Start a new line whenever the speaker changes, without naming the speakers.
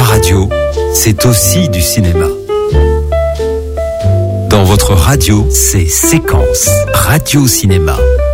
radio, c'est aussi du cinéma. Dans votre radio, c'est Séquence Radio Cinéma.